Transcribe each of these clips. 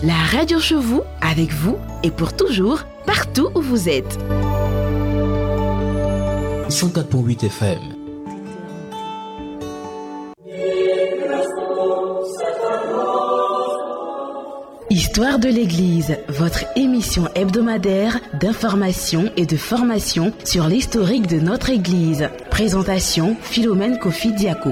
La radio chez vous, avec vous et pour toujours, partout où vous êtes. 104.8 FM. Histoire de l'Église, votre émission hebdomadaire d'information et de formation sur l'historique de notre Église. Présentation Philomène Kofi Diako.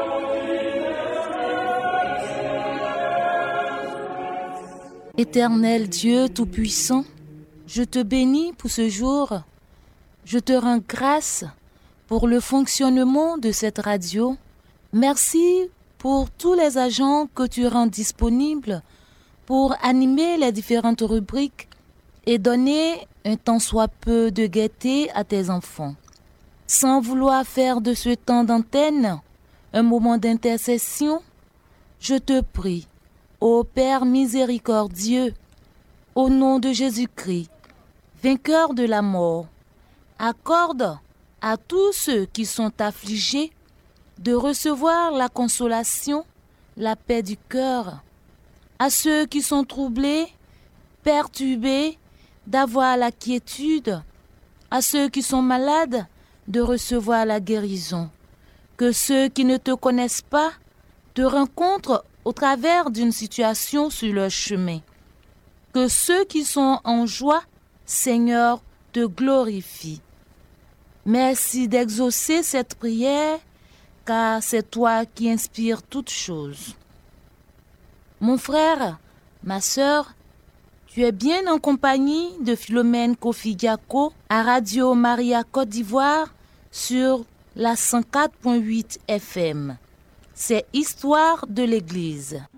Éternel Dieu Tout-Puissant, je te bénis pour ce jour. Je te rends grâce pour le fonctionnement de cette radio. Merci pour tous les agents que tu rends disponibles pour animer les différentes rubriques et donner un tant soit peu de gaieté à tes enfants. Sans vouloir faire de ce temps d'antenne un moment d'intercession, je te prie, ô Père miséricordieux, au nom de Jésus-Christ, vainqueur de la mort, accorde à tous ceux qui sont affligés de recevoir la consolation, la paix du cœur, à ceux qui sont troublés, perturbés, d'avoir la quiétude, à ceux qui sont malades, de recevoir la guérison. Que ceux qui ne te connaissent pas te rencontrent au travers d'une situation sur leur chemin. Que ceux qui sont en joie, Seigneur, te glorifient. Merci d'exaucer cette prière, car c'est toi qui inspires toutes choses. Mon frère, ma sœur, tu es bien en compagnie de Philomène Kofi Diako à Radio Maria Côte d'Ivoire sur la 104.8 FM. C'est Histoire de l'Église.